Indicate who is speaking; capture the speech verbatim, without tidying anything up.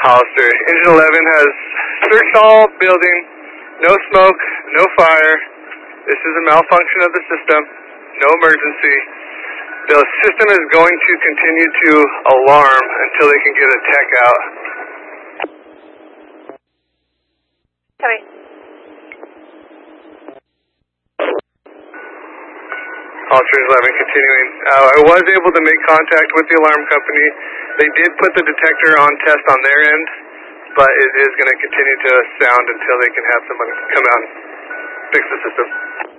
Speaker 1: Hollister. Engine eleven has searched all building, no smoke, no fire. This is a malfunction of the system, no emergency. The system is going to continue to alarm until they can get a tech out.
Speaker 2: Coming.
Speaker 1: Hollister eleven continuing. Uh, I was able to make contact with the alarm company. They did put the detector on test on their end, but it is going to continue to sound until they can have somebody come out and fix the system.